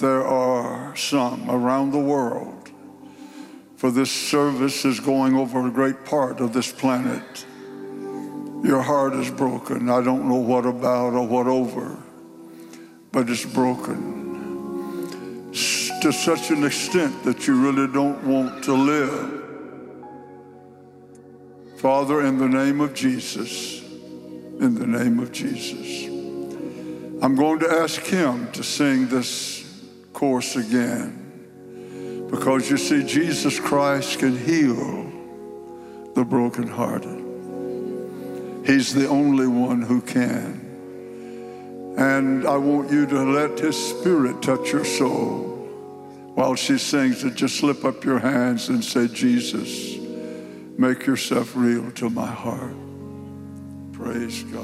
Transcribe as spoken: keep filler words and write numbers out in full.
there are some around the world, for this service is going over a great part of this planet. Your heart is broken. I don't know what about or what over, but it's broken to such an extent that you really don't want to live. Father, in the name of Jesus, in the name of Jesus, I'm going to ask him to sing this chorus again, because you see, Jesus Christ can heal the brokenhearted. He's the only one who can. And I want you to let his spirit touch your soul. While she sings it, just slip up your hands and say, Jesus, make yourself real to my heart. Praise God.